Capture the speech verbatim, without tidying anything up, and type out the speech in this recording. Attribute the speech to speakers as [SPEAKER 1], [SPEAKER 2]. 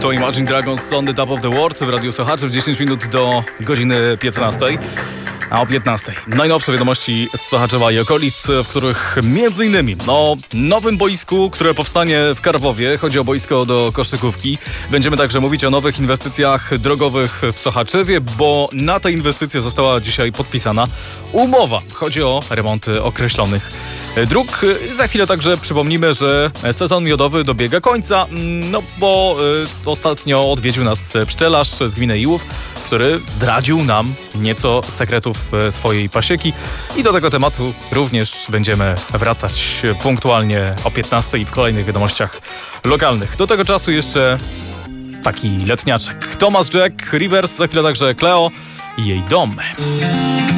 [SPEAKER 1] To Imagine Dragons on the Top of the World w Radiu Sochaczy w dziesięć minut do godziny piętnastej. A o piętnastej najnowsze wiadomości z Sochaczewa i okolic, w których między innymi o nowym boisku, które powstanie w Karwowie. Chodzi o boisko do koszykówki. Będziemy także mówić o nowych inwestycjach drogowych w Sochaczewie, bo na te inwestycje została dzisiaj podpisana umowa. Chodzi o remonty określonych dróg. Za chwilę także przypomnimy, że sezon miodowy dobiega końca, no bo y, ostatnio odwiedził nas pszczelarz z gminy Iłów, który zdradził nam nieco sekretów swojej pasieki i do tego tematu również będziemy wracać punktualnie o piętnastej i w kolejnych wiadomościach lokalnych. Do tego czasu jeszcze taki letniaczek. Thomas Jack, Rivers, za chwilę także Cleo i jej dom.